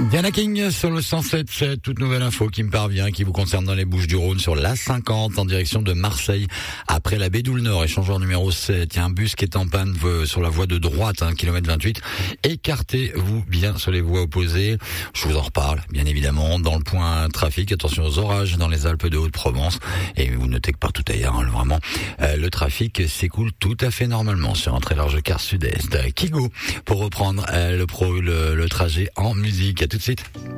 Diana King sur le 107.7, toute nouvelle info qui me parvient, qui vous concerne dans les Bouches-du-Rhône sur l'A50 en direction de Marseille après la Bédoule-Nord, échangeur numéro 7. Il y a un bus qui est en panne sur la voie de droite, kilomètre 28. Écartez-vous bien sur les voies opposées. Je vous en reparle, bien évidemment, dans le point trafic. Attention aux orages dans les Alpes de Haute-Provence. Et vous notez que partout ailleurs, vraiment, le trafic s'écoule tout à fait normalement sur un très large quart sud-est. Kigo, pour reprendre le trajet en musique. À tout de suite.